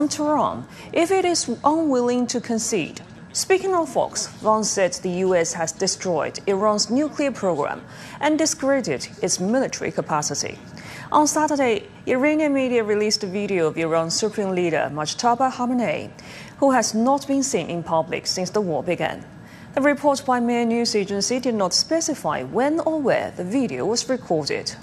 Tehran if it is unwilling to concede. Speaking on Fox, Vance said the U.S. has destroyed Iran's nuclear program and discredited its military capacity. On Saturday, Iranian media released a video of Iran's supreme leader, Mojtaba Khamenei, who has not been seen in public since the war began. The report by Mehr news agency did not specify when or where the video was recorded.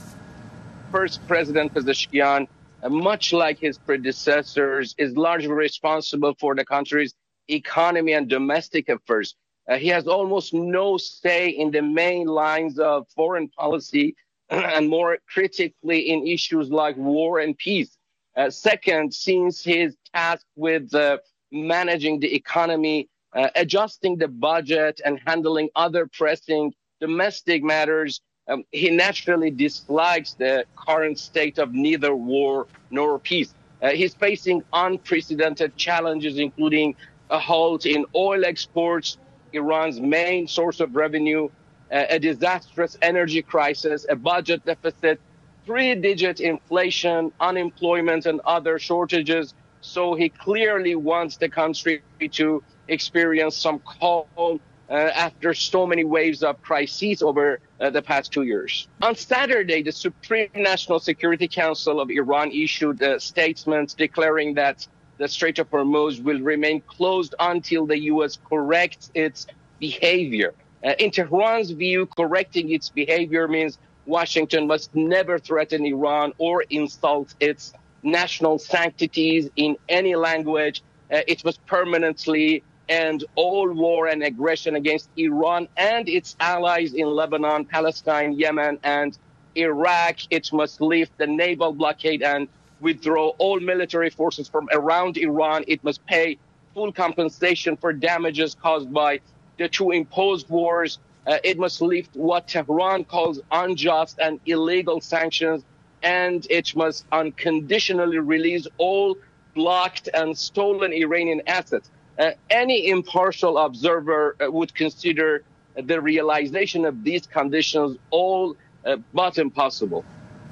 First President Pezeshkian, much like his predecessors, is largely responsible for the country's economy and domestic affairs. He has almost no say in the main lines of foreign policy and more critically in issues like war and peace. Second, since he's tasked with managing the economy, adjusting the budget and handling other pressing domestic matters, he naturally dislikes the current state of neither war nor peace. He's facing unprecedented challenges, including a halt in oil exports, Iran's main source of revenue, a disastrous energy crisis, a budget deficit, three-digit inflation, unemployment, and other shortages. So he clearly wants the country to experience some calm after so many waves of crises over the past 2 years. On Saturday, the Supreme National Security Council of Iran issued a statement declaring that the Strait of Hormuz will remain closed until the U.S. corrects its behavior. In Tehran's view, correcting its behavior means Washington must never threaten Iran or insult its national sanctities in any language. It must permanently end all war and aggression against Iran and its allies in Lebanon, Palestine, Yemen, and Iraq. It must lift the naval blockade and withdraw all military forces from around Iran. It must pay full compensation for damages caused by the two imposed wars. It must lift what Tehran calls unjust and illegal sanctions, and it must unconditionally release all blocked and stolen Iranian assets. Any impartial observer would consider the realization of these conditions all but impossible.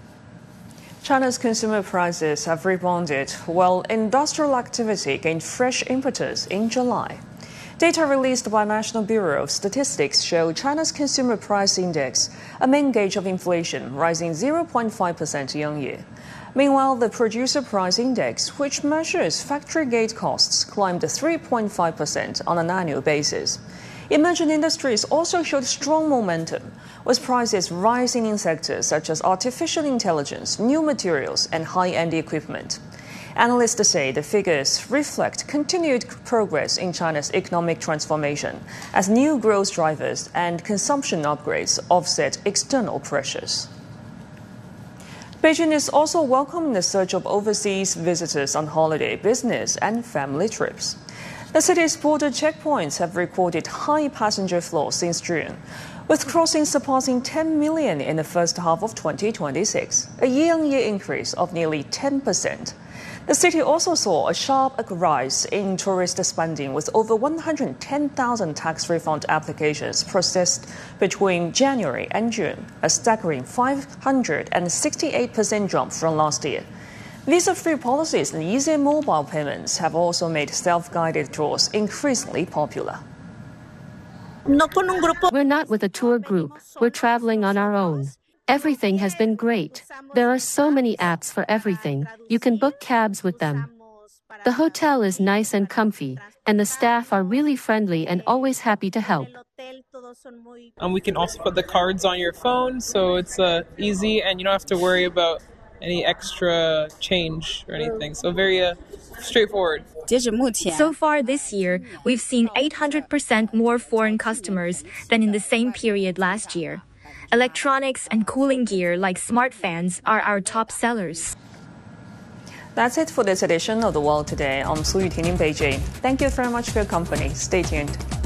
China's consumer prices have rebounded while industrial activity gained fresh impetus in July. Data released by National Bureau of Statistics show China's consumer price index, a main gauge of inflation, rising 0.5% year-on-year. Meanwhile, the producer price index, which measures factory gate costs, climbed 3.5% on an annual basis. Emerging industries also showed strong momentum, with prices rising in sectors such as artificial intelligence, new materials, and high-end equipment. Analysts say the figures reflect continued progress in China's economic transformation as new growth drivers and consumption upgrades offset external pressures. Beijing is also welcoming the surge of overseas visitors on holiday, business, and family trips. The city's border checkpoints have recorded high passenger flow since June, with crossings surpassing 10 million in the first half of 2026, a year-on-year increase of nearly 10%. The city also saw a sharp rise in tourist spending, with over 110,000 tax refund applications processed between January and June, a staggering 568% jump from last year. Visa-free policies and easier mobile payments have also made self-guided tours increasingly popular. We're not with a tour group. We're traveling on our own. Everything has been great. There are so many apps for everything. You can book cabs with them. The hotel is nice and comfy, and the staff are really friendly and always happy to help. We can also put the cards on your phone, so it's easy, and you don't have to worry about any extra change or anything. So very straightforward. So far this year, we've seen 800% more foreign customers than in the same period last year. Electronics and cooling gear like smart fans are our top sellers. That's it for this edition of The World Today. I'm Su Yuting in Beijing. Thank you very much for your company. Stay tuned.